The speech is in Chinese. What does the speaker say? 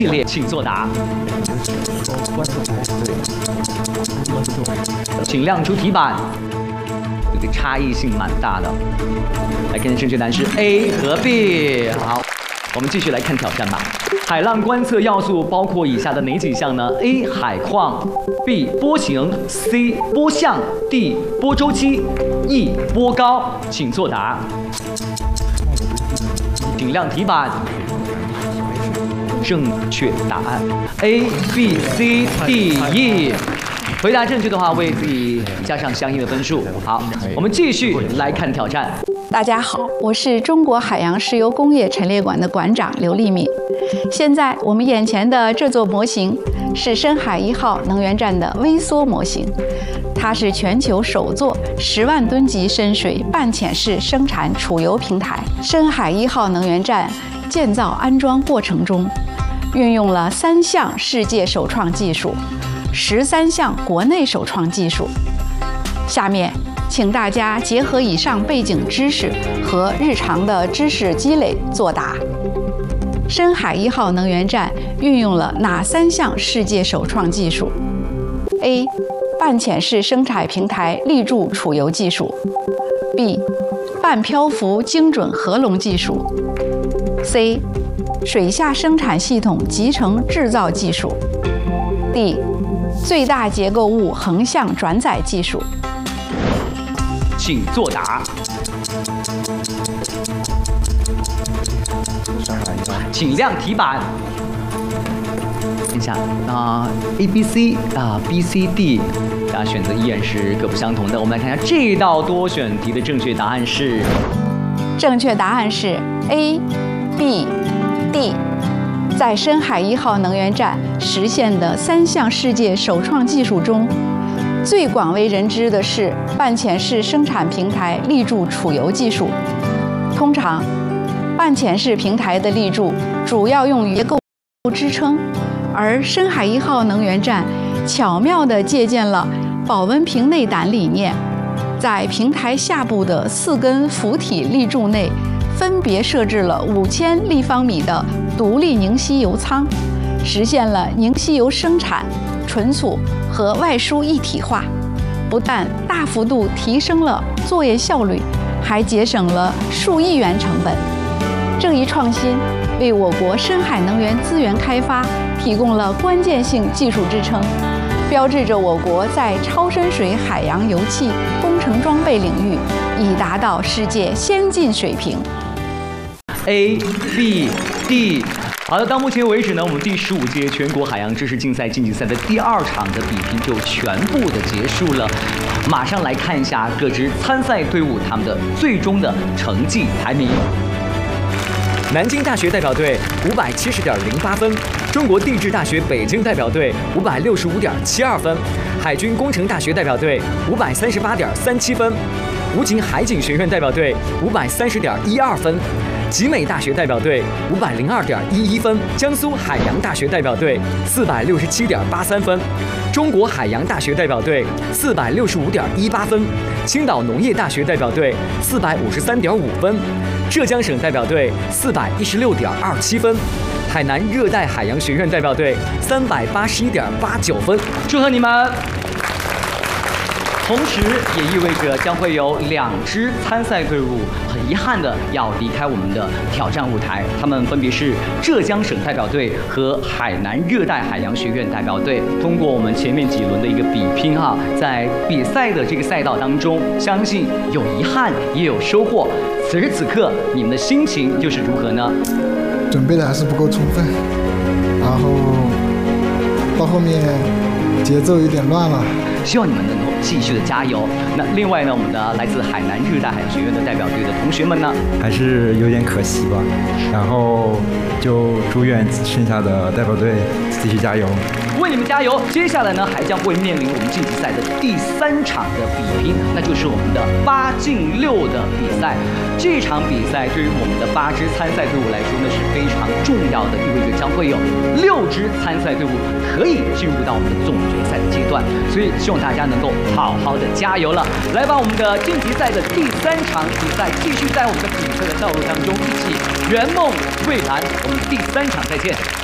系列，请作答。请亮出题板，这个差异性蛮大的。来看正确答案是 A 和 B。好，我们继续来看挑战吧。海浪观测要素包括以下的哪几项呢 ？A. 海况 ，B. 波形 ，C. 波相 ，D. 波周期 ，E. 波高，请作答。请亮题板。正确答案 A、B、C、D、E。回答正确的话，为自己加上相应的分数。好，我们继续来看挑战。 大家好，我是中国海洋石油工业陈列馆的馆长刘丽敏。现在我们眼前的这座模型是深海1号能源站的微缩模型，它是全球首座10万吨级深水半潜式生产储油平台。深海1号能源站建造安装过程中，运用了3项世界首创技术，13项国内首创技术。下面，请大家结合以上背景知识和日常的知识积累作答。深海1号能源站运用了哪3项世界首创技术 ？A. 半潜式生产平台立柱储油技术 ；B. 半漂浮精准合龙技术 ；C. 水下生产系统集成制造技术 ；D. 最大结构物横向转载技术。 请作答。请亮题板。看一下A、B、C B、C、D， 大家选择依然是各不相同的。我们来看一下这道多选题的正确答案是。 正确答案是 A、B、D。在深海1号能源站实现的3项世界首创技术中，最广为人知的是半潜式生产平台立柱储油技术。通常，半潜式平台的立柱主要用于结构支撑，而深海1号能源站巧妙地借鉴了保温瓶内胆理念，在平台下部的4根浮体立柱内，分别设置了5000立方米的独立凝吸油舱，实现了凝吸油生产、存储和外输一体化，不但大幅度提升了作业效率，还节省了数亿元成本。这一创新为我国深海能源资源开发提供了关键性技术支撑，标志着我国在超深水海洋油气工程装备领域已达到世界先进水平。 A、B、D。好的，到目前为止呢，我们第15届全国海洋知识竞赛晋级赛的第2场的比拼就全部的结束了。马上来看一下各支参赛队伍他们的最终的成绩排名。南京大学代表队570.08分，中国地质大学北京代表队565.72分，海军工程大学代表队538.37分，武警海警学院代表队530.12分。集美大学代表队502.11分，江苏海洋大学代表队467.83分，中国海洋大学代表队465.18分，青岛农业大学代表队453.5分，浙江省代表队416.27分，海南热带海洋学院代表队381.89分。祝贺你们！同时也意味着将会有2支参赛队伍很遗憾的要离开我们的挑战舞台，他们分别是浙江省代表队和海南热带海洋学院代表队。通过我们前面几轮的一个比拼在比赛的这个赛道当中，相信有遗憾也有收获。此时此刻，你们的心情又是如何呢？ 准备的还是不够充分，然后到后面节奏有点乱了。 希望你们能够继续的加油。那另外呢，我们的来自海南热带海洋学院的代表队的同学们呢， 还是有点可惜吧。然后就祝愿剩下的代表队继续加油， 为你们加油。接下来呢，还将会面临我们晋级赛的第3场的比拼，那就是我们的8进6的比赛。这场比赛对于我们的8支参赛队伍来说呢是非常重要的，意味着将会有6支参赛队伍可以进入到我们的总决赛的阶段，所以希望大家能够好好的加油了。来吧，我们的晋级赛的第3场比赛继续在我们的比赛的道路当中一起圆梦蔚蓝。我们第3场再见。